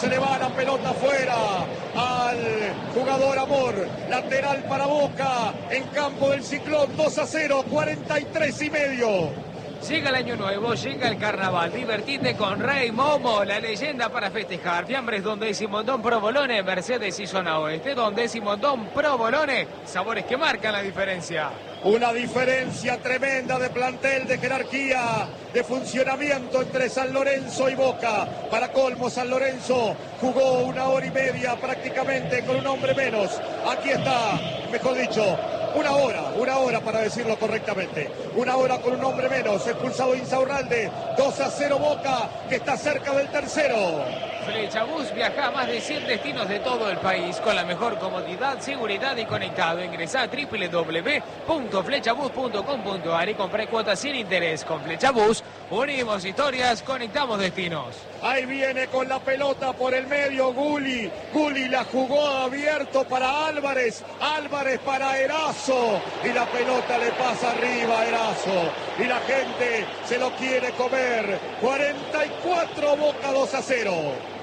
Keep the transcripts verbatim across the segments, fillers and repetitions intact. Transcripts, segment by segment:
se le va la pelota afuera al jugador Amor. Lateral para Boca en campo del Ciclón. Dos a cero, cuarenta y tres y medio. Llega el año nuevo, llega el carnaval, divertite con Rey Momo, la leyenda para festejar. Fiambres Don Décimo Don Provolone, Mercedes y Zona Oeste, Don Décimo Don Provolone, sabores que marcan la diferencia. Una diferencia tremenda de plantel, de jerarquía, de funcionamiento entre San Lorenzo y Boca. Para colmo, San Lorenzo jugó una hora y media prácticamente con un hombre menos. Aquí está, mejor dicho, una hora, una hora para decirlo correctamente. Una hora con un hombre menos. Expulsado Insaurralde. dos a cero Boca, que está cerca del tercero. Flechabús viaja a más de cien destinos de todo el país con la mejor comodidad, seguridad y conectado. Ingresá a doble u doble u doble u punto flechabús punto com punto a r y compré cuotas sin interés. Con Flechabús unimos historias, conectamos destinos. Ahí viene con la pelota por el medio Gulli. Gulli la jugó abierto para Álvarez. Álvarez para Erazo. Y la pelota le pasa arriba a Erazo. Y la gente se lo quiere comer. cuarenta y cuatro Boca, dos a cero.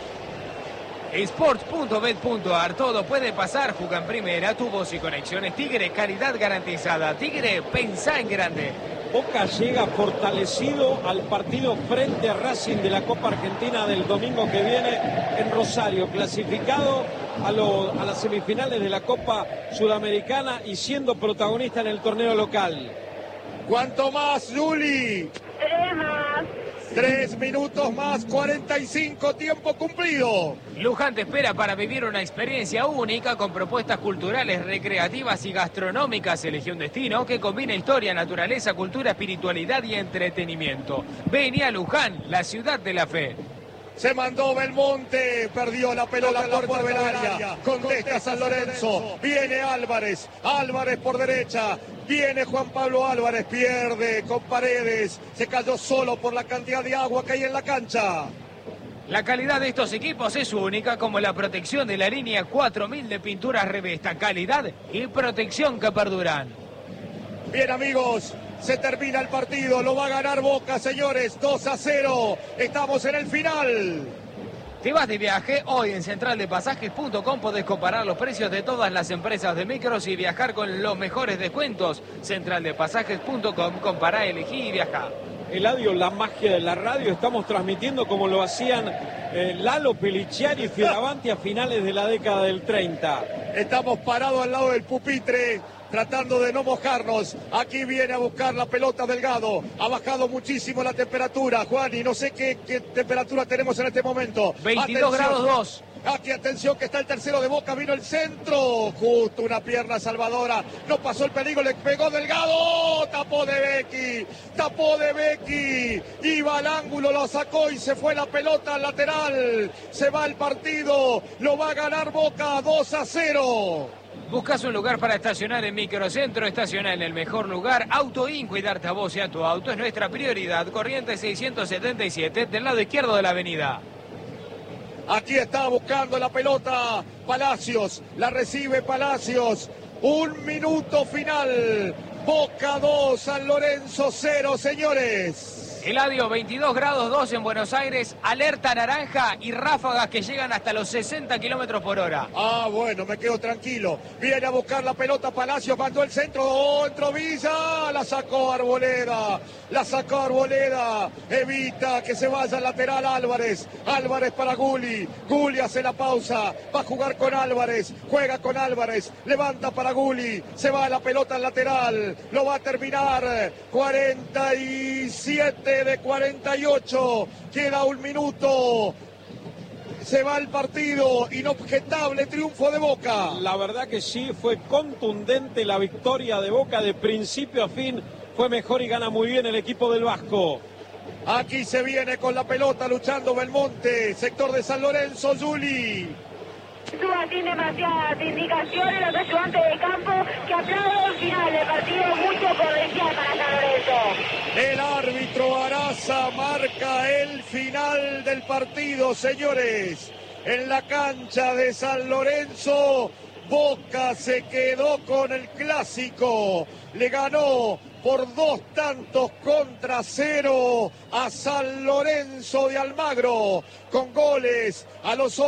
Sports punto bet punto a r, todo puede pasar, juega en primera, tu voz y conexiones. Tigre, calidad garantizada. Tigre, pensá en grande. Boca llega fortalecido al partido frente a Racing de la Copa Argentina del domingo que viene en Rosario, clasificado a, lo, a las semifinales de la Copa Sudamericana y siendo protagonista en el torneo local. ¿Cuánto más, Juli? Tres más. Tres minutos más, cuarenta y cinco, tiempo cumplido. Luján te espera para vivir una experiencia única con propuestas culturales, recreativas y gastronómicas. Elegí un destino que combina historia, naturaleza, cultura, espiritualidad y entretenimiento. Vení a Luján, la ciudad de la fe. Se mandó Belmonte, perdió la pelota en la puerta del área. Contesta San Lorenzo. Viene Álvarez. Álvarez por derecha. Viene Juan Pablo Álvarez. Pierde con Paredes. Se cayó solo por la cantidad de agua que hay en la cancha. La calidad de estos equipos es única, como la protección de la línea cuatro mil de pinturas Revesta. Calidad y protección que perduran. Bien, amigos. Se termina el partido, lo va a ganar Boca, señores, dos a cero, estamos en el final. Te vas de viaje, hoy en central de pasajes punto com podés comparar los precios de todas las empresas de micros y viajar con los mejores descuentos. central de pasajes punto com, compará, elegí y viajá. Eladio, la magia de la radio, estamos transmitiendo como lo hacían eh, Lalo Peliciari y Fioravanti a finales de la década del treinta. Estamos parados al lado del pupitre, tratando de no mojarnos. Aquí viene a buscar la pelota Delgado. Ha bajado muchísimo la temperatura, Juan, y no sé qué, qué temperatura tenemos en este momento. veintidós grados dos. Aquí, atención, que está el tercero de Boca, vino el centro. Justo una pierna salvadora. No pasó el peligro, le pegó Delgado. Tapó de Becky, tapó de Becky. Iba al ángulo, lo sacó y se fue la pelota al lateral. Se va el partido, lo va a ganar Boca dos a cero. ¿Buscas un lugar para estacionar en Microcentro? Estaciona en el mejor lugar. Autoin, cuidarte a vos y a tu auto es nuestra prioridad. Corrientes seiscientos setenta y siete, del lado izquierdo de la avenida. Aquí está buscando la pelota Palacios, la recibe Palacios. Un minuto final. Boca dos, San Lorenzo cero, señores. Eladio, veintidós grados dos en Buenos Aires, alerta naranja y ráfagas que llegan hasta los sesenta kilómetros por hora. Ah, bueno, me quedo tranquilo. Viene a buscar la pelota Palacios, mandó el centro, oh, entró Villa, la sacó Arboleda, la sacó Arboleda, evita que se vaya al lateral Álvarez, Álvarez para Gulli, Gulli hace la pausa, va a jugar con Álvarez, juega con Álvarez, levanta para Gulli, se va la pelota al lateral, lo va a terminar, cuarenta y siete de cuarenta y ocho, queda un minuto, se va el partido, inobjetable triunfo de Boca. La verdad que sí, fue contundente la victoria de Boca de principio a fin, fue mejor y gana muy bien el equipo del Vasco. Aquí se viene con la pelota luchando Belmonte, sector de San Lorenzo, Juli. Suba sin demasiadas indicaciones los ayudantes de campo que aplauden el final del partido, mucho potencial para San Lorenzo. El árbitro Araza marca el final del partido, señores. En la cancha de San Lorenzo, Boca se quedó con el clásico. Le ganó por dos tantos contra cero a San Lorenzo de Almagro, con goles a los